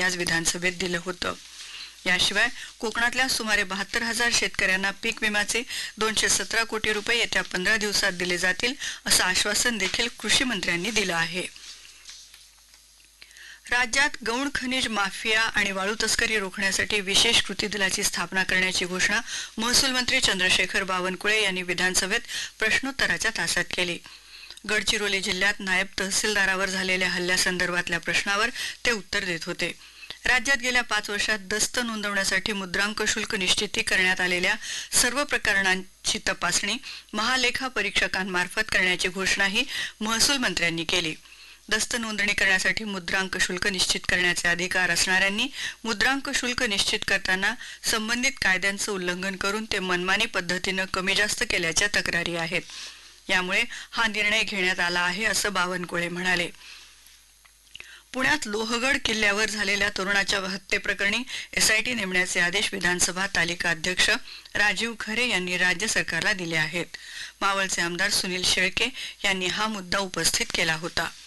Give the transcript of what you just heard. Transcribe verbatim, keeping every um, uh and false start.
यांनी आज विधानसभेत दिलं होतं. याशिवाय कोकणातल्या सुमारे बहात्तर हजार शेतकऱ्यांना पीक विम्याचे दोनशे सतरा कोटी रुपये येत्या पंधरा दिवसात दिले जातील असं आश्वासन देखील कृषी मंत्र्यांनी दिलं आहे. राज्यात गौण खनिज माफिया आणि वाळू तस्करी रोखण्यासाठी विशेष कृती दलाची स्थापना करण्याची घोषणा महसूल मंत्री चंद्रशेखर बावनकुळे यांनी विधानसभेत प्रश्नोत्तराच्या तासात केली. गडचिरोली जिल्ह्यात नायब तहसीलदारावर झालेल्या हल्ल्यासंदर्भातल्या प्रश्नावर ते उत्तर देत होते. राज्यात गेल्या पाच वर्षात दस्त नोंदवण्यासाठी मुद्रांक शुल्क निश्चिती करण्यात आलेल्या सर्व प्रकरणांची तपासणी महालेखा परीक्षकांमार्फत करण्याची घोषणाही महसूल मंत्र्यांनी केली. दस्त नोंदणी करण्यासाठी मुद्रांक शुल्क निश्चित करण्याचे अधिकार असणाऱ्यांनी मुद्रांक शुल्क निश्चित करताना संबंधित कायद्यांचं उल्लंघन करून ते मनमानी पद्धतीनं कमी जास्त केल्याच्या तक्रारी आहेत. यामुळे हा निर्णय घेण्यात आला आहे असं बावनकुळे म्हणाले. पुण्यात लोहगड किल्ल्यावर झालेल्या तरुणाच्या हत्येप्रकरणी एसआयटी नेमण्याचे आदेश विधानसभा तालिका अध्यक्ष राजीव खरे यांनी राज्य सरकारला दिले आहेत. मावळचे आमदार सुनील शेळके यांनी हा मुद्दा उपस्थित केला होता.